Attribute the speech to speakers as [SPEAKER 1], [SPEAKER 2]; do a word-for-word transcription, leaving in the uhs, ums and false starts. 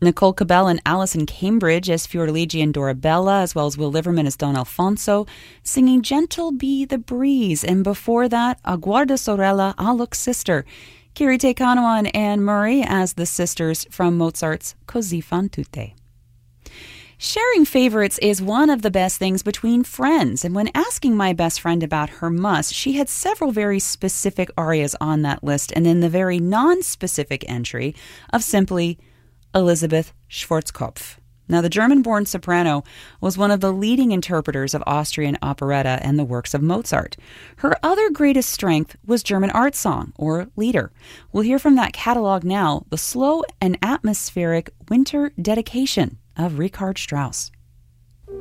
[SPEAKER 1] Nicole Cabell and Alison Cambridge as Fiordiligi and Dorabella, as well as Will Liverman as Don Alfonso, singing Gentle Be the Breeze. And before that, Aguarda Sorella, Ah Look Sister, Kiri Te Kanawa and Anne Murray as the sisters from Mozart's Così fan tutte. Sharing favorites is one of the best things between friends, and when asking my best friend about her must, she had several very specific arias on that list, and then the very non-specific entry of simply Elisabeth Schwarzkopf. Now, the German-born soprano was one of the leading interpreters of Austrian operetta and the works of Mozart. Her other greatest strength was German art song, or Lieder. We'll hear from that catalog now, the slow and atmospheric Winter Dedication of Richard Strauss.